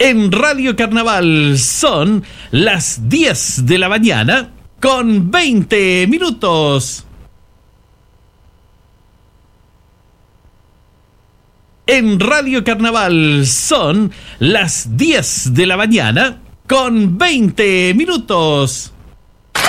En Radio Carnaval son las 10 de la mañana con 20 minutos. En Radio Carnaval son las 10 de la mañana con 20 minutos.